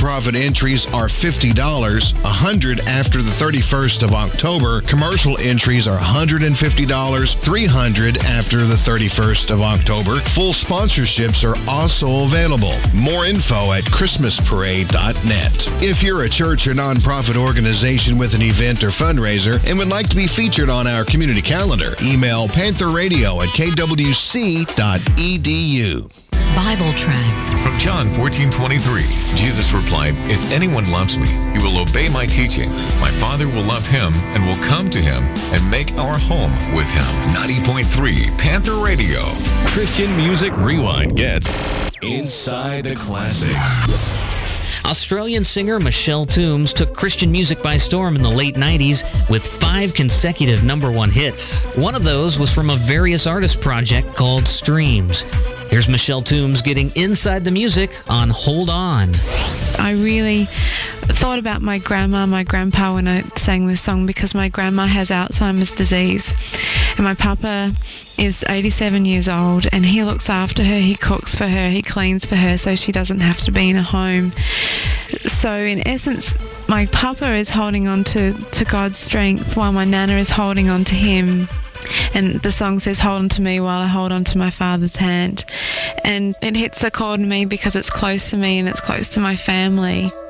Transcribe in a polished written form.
nonprofit entries are $50, $100 after the 31st of October. Commercial entries are $150, $300 after the 31st of October. Full sponsorships are also available. More info at christmasparade.net. If you're a church or nonprofit organization with an event or fundraiser and would like to be featured on our community calendar, email pantherradio@kwc.edu. Bible Tracts. From John 14:23, Jesus replied, "If anyone loves me, he will obey my teaching. My Father will love him and will come to him and make our home with him." 90.3 Panther Radio. Christian Music Rewind gets Inside the Classics. Australian singer Michelle Toombs took Christian music by storm in the late 90s with 5 consecutive #1 hits. One of those was from a Various Artists project called Streams. Here's Michelle Toombs getting inside the music on Hold On. I really thought about my grandma, my grandpa when I sang this song, because my grandma has Alzheimer's disease and my papa is 87 years old and he looks after her, he cooks for her, he cleans for her so she doesn't have to be in a home. So in essence, my papa is holding on to God's strength while my nana is holding on to him. And the song says, "Hold on to me while I hold on to my Father's hand." And it hits a chord in me because it's close to me and it's close to my family.